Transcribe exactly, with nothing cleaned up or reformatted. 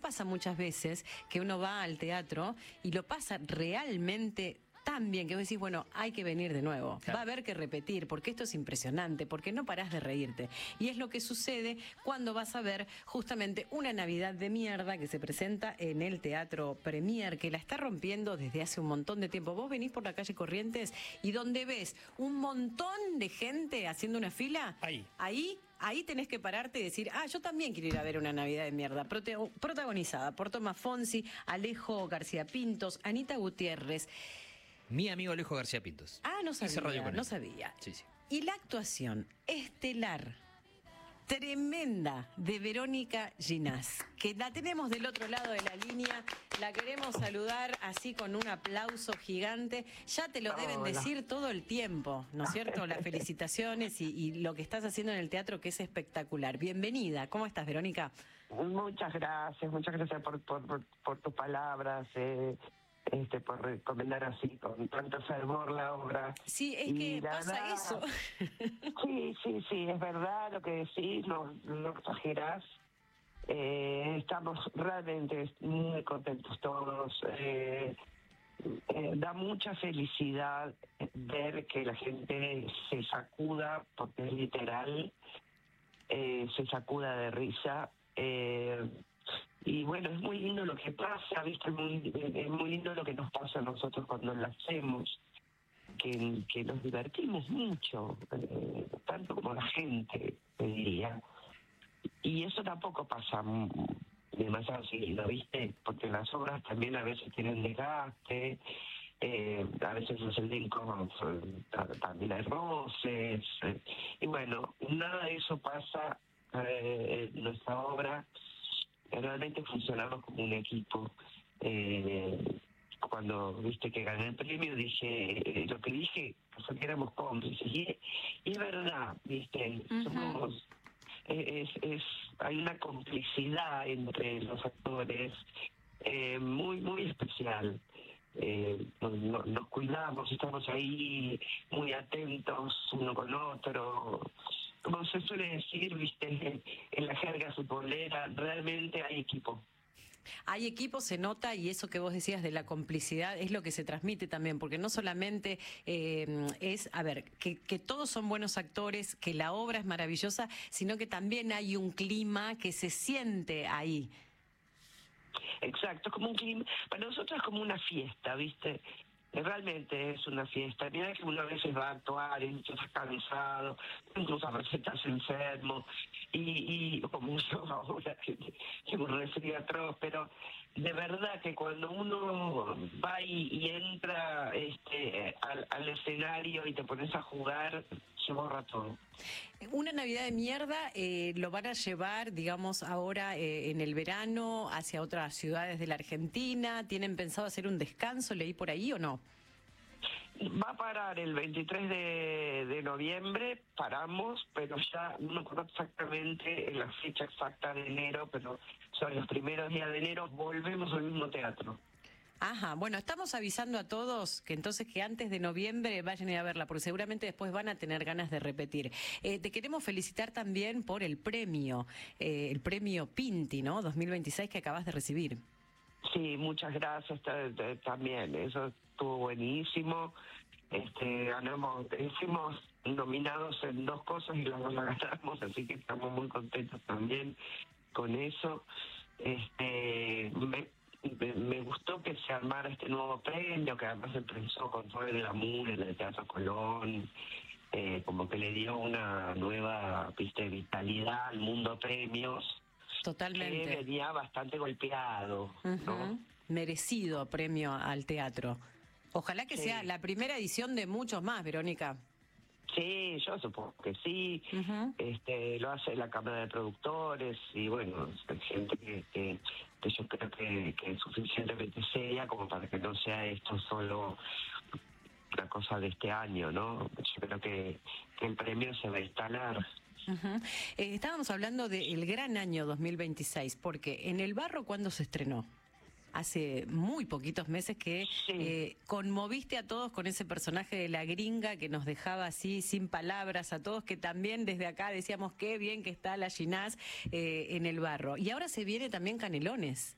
pasa muchas veces que uno va al teatro y lo pasa realmente tan bien que vos decís, bueno, hay que venir de nuevo, claro. Va a haber que repetir, porque esto es impresionante, porque no parás de reírte. Y es lo que sucede cuando vas a ver justamente Una Navidad de Mierda, que se presenta en el Teatro Premier, que la está rompiendo desde hace un montón de tiempo. Vos venís por la calle Corrientes y donde ves un montón de gente haciendo una fila, ahí, ahí Ahí tenés que pararte y decir, ah, yo también quiero ir a ver Una Navidad de Mierda, Prote protagonizada por Tomás Fonsi, Alejo García Pintos, Anita Gutiérrez. Mi amigo Alejo García Pintos. Ah, no sabía, no sabía. Sí, sí. Y la actuación estelar, tremenda, de Verónica Ginás, que la tenemos del otro lado de la línea, la queremos saludar así con un aplauso gigante. Ya te lo deben Hola. decir todo el tiempo, ¿no es cierto? Las felicitaciones y, y lo que estás haciendo en el teatro, que es espectacular. Bienvenida. ¿Cómo estás, Verónica? Muchas gracias, muchas gracias por, por, por, por tus palabras, eh, este, por recomendar así con tanto fervor la obra. Sí, es y que pasa verdad, eso. Sí, sí, sí, es verdad lo que decís, no, no exagerás. Eh, estamos realmente muy contentos todos. Eh, eh, da mucha felicidad ver que la gente se sacuda, porque es literal, eh, se sacuda de risa. Eh, y bueno, es muy lindo lo que pasa, ¿viste? Es muy, es muy lindo lo que nos pasa a nosotros cuando lo hacemos, que, que nos divertimos mucho, eh, tanto como la gente, te diría. Y eso tampoco pasa demasiado seguido, ¿viste? Porque las obras también a veces tienen desgaste, eh, a veces los elencos también hay roces, eh, y bueno, nada de eso pasa eh, en nuestra obra. Realmente funcionamos como un equipo. Eh, cuando viste que gané el premio, dije, eh, lo que dije, fue que éramos cómplices. Y, y es verdad, viste, Uh-huh. somos, es, es, hay una complicidad entre los actores eh, muy, muy especial. Eh, nos, nos cuidamos, estamos ahí muy atentos uno con otro. Como se suele decir, viste, en la jerga futbolera, realmente hay equipo. Hay equipo, se nota, y eso que vos decías de la complicidad es lo que se transmite también, porque no solamente eh, es, a ver, que, que todos son buenos actores, que la obra es maravillosa, sino que también hay un clima que se siente ahí. Exacto, como un clima, para nosotros es como una fiesta, ¿viste? Realmente es una fiesta. Mira que uno a veces va a actuar y estás cansado, incluso a veces estás enfermo, y, y como yo ahora, que tengo un resfrío atroz, pero de verdad que cuando uno va y, y entra este, al, al escenario y te pones a jugar, se borra todo. Una Navidad de Mierda, eh, ¿lo van a llevar, digamos, ahora eh, en el verano hacia otras ciudades de la Argentina? ¿Tienen pensado hacer un descanso, leí por ahí, o no? Va a parar el veintitrés de, de noviembre, paramos, pero ya no conozco exactamente la fecha exacta de enero, pero son los primeros días de enero, volvemos al mismo teatro. Ajá, bueno, estamos avisando a todos que entonces que antes de noviembre vayan a ir a verla, porque seguramente después van a tener ganas de repetir. Eh, te queremos felicitar también por el premio, eh, el premio Pinti, ¿no? dos mil veintiséis que acabas de recibir. Sí, muchas gracias también, eso estuvo buenísimo. Este, ganamos, fuimos nominados en dos cosas y las dos las ganamos, así que estamos muy contentos también con eso. Este, me, me, me gustó que se armara este nuevo premio, que además empezó con todo el glamour en el Teatro Colón, eh, como que le dio una nueva, viste, vitalidad al mundo premios. Totalmente. Que venía bastante golpeado, uh-huh. ¿no? Merecido premio al teatro. Ojalá que sí. sea la primera edición de muchos más, Verónica. Sí, yo supongo que sí. Uh-huh. Este, lo hace la Cámara de Productores y bueno, hay gente que, que, que yo creo que, que es suficientemente seria como para que no sea esto solo una cosa de este año, ¿no? Yo creo que, que el premio se va a instalar. Uh-huh. eh, estábamos hablando del gran año dos mil veintiséis, porque en El Barro, ¿cuándo se estrenó? Hace muy poquitos meses que sí. eh, conmoviste a todos con ese personaje de la gringa que nos dejaba así sin palabras a todos, que también desde acá decíamos qué bien que está la Ginás eh, en El Barro. Y ahora se viene también Canelones.